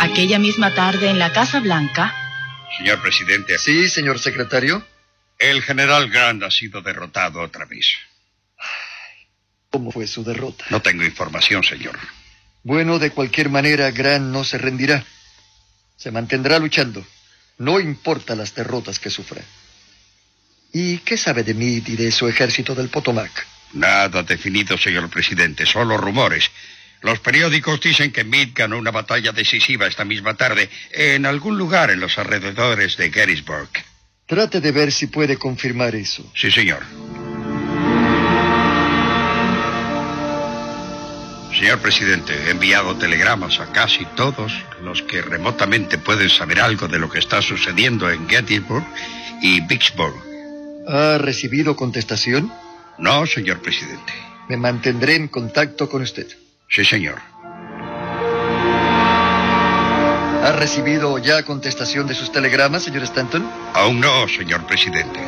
Aquella misma tarde en la Casa Blanca... Señor presidente. Sí, señor secretario. El general Grant ha sido derrotado otra vez. ¿Cómo fue su derrota? No tengo información, señor. Bueno, de cualquier manera, Grant no se rendirá. Se mantendrá luchando. No importa las derrotas que sufra. ¿Y qué sabe de Meade y de su ejército del Potomac? Nada definido, señor presidente. Solo rumores. Los periódicos dicen que Meade ganó una batalla decisiva esta misma tarde en algún lugar en los alrededores de Gettysburg. Trate de ver si puede confirmar eso. Sí, señor. Señor presidente, he enviado telegramas a casi todos los que remotamente pueden saber algo de lo que está sucediendo en Gettysburg y Vicksburg. ¿Ha recibido contestación? No, señor presidente. Me mantendré en contacto con usted. Sí, señor. ¿Ha recibido ya contestación de sus telegramas, señor Stanton? Aún no, señor presidente.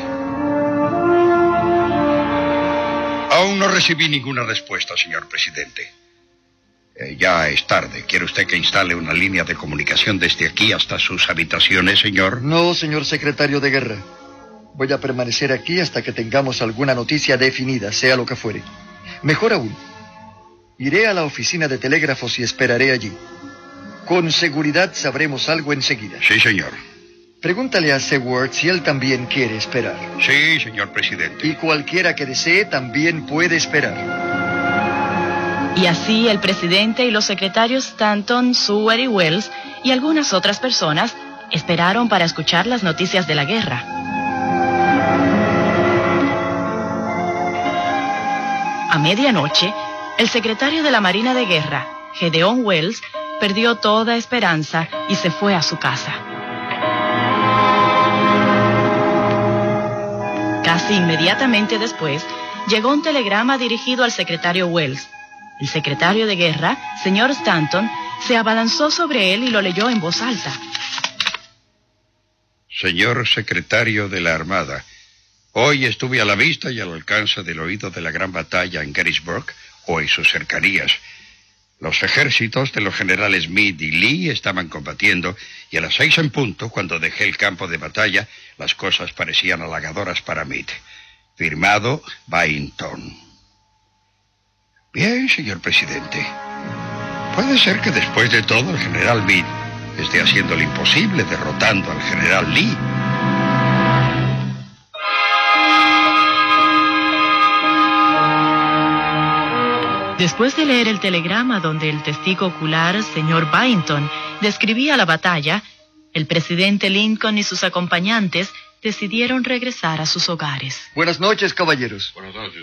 Aún no recibí ninguna respuesta, señor presidente. Ya es tarde. ¿Quiere usted que instale una línea de comunicación desde aquí hasta sus habitaciones, señor? No, señor secretario de guerra. Voy a permanecer aquí hasta que tengamos alguna noticia definida, sea lo que fuere. Mejor aún, iré a la oficina de telégrafos y esperaré allí. Con seguridad sabremos algo enseguida. Sí, señor. Pregúntale a Seward si él también quiere esperar. Sí, señor presidente. Y cualquiera que desee también puede esperar. Y así el presidente y los secretarios Stanton, Seward y Wells y algunas otras personas esperaron para escuchar las noticias de la guerra. A medianoche, el secretario de la Marina de Guerra, Gedeon Wells, perdió toda esperanza y se fue a su casa. Casi inmediatamente después, llegó un telegrama dirigido al secretario Wells. El secretario de guerra, señor Stanton, se abalanzó sobre él y lo leyó en voz alta. Señor secretario de la Armada, hoy estuve a la vista y al alcance del oído de la gran batalla en Gettysburg o en sus cercanías. Los ejércitos de los generales Meade y Lee estaban combatiendo y a las 6 en punto, cuando dejé el campo de batalla, las cosas parecían halagadoras para Meade. Firmado, Byington. Bien, señor presidente. Puede ser que después de todo el general Meade esté haciendo lo imposible derrotando al general Lee. Después de leer el telegrama donde el testigo ocular, señor Byington, describía la batalla, el presidente Lincoln y sus acompañantes decidieron regresar a sus hogares. Buenas noches, caballeros. Buenas noches.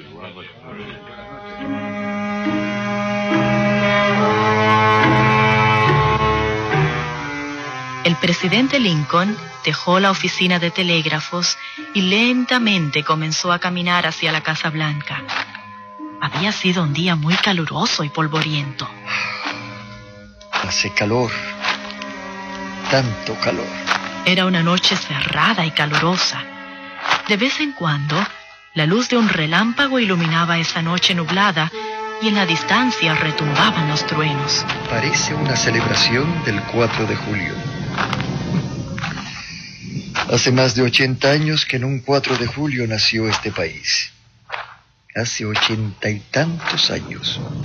El presidente Lincoln dejó la oficina de telégrafos y lentamente comenzó a caminar hacia la Casa Blanca. Había sido un día muy caluroso y polvoriento. Hace calor. Tanto calor. Era una noche cerrada y calurosa. De vez en cuando, la luz de un relámpago iluminaba esa noche nublada y en la distancia retumbaban los truenos. Parece una celebración del 4 de julio. Hace más de 80 años que en un 4 de julio nació este país. Hace 80 y tantos años.